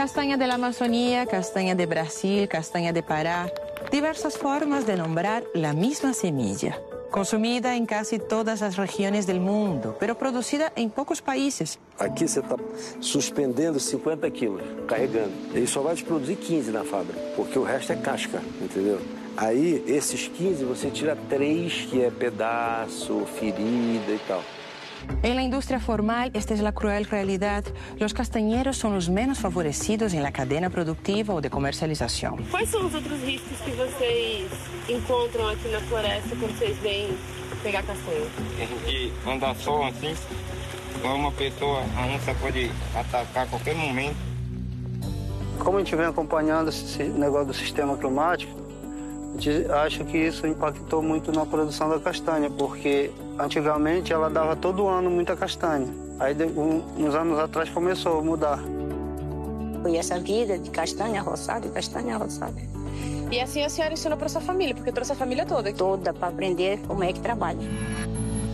Castanha da Amazônia, castanha de Brasil, castanha de Pará. Diversas formas de nombrar a mesma semilla. Consumida em quase todas as regiões do mundo, pero produzida em poucos países. Aqui você está suspendendo 50 quilos, carregando. Ele só vai te produzir 15 na fábrica, porque o resto é casca, entendeu? Aí, esses 15, você tira 3, que é pedaço, ferida e tal. En la industria formal, esta es la cruel realidad. Los castañeros son los menos favorecidos en la cadena productiva o de comercialización. Quais são os outros riscos que vocês encontram aqui na floresta quando vocês vêm pegar castanha? A gente anda só assim, uma pessoa, a onça pode atacar a qualquer momento. Como a gente vem acompanhando esse negócio do sistema climático, a gente acha que isso impactou muito na produção da castanha, porque antigamente ela dava todo ano muita castanha. Aí, uns anos atrás, começou a mudar. E essa vida de castanha roçada, castanha roçada. E assim a senhora ensinou para sua família, porque trouxe a família toda aqui? Toda, para aprender como é que trabalha.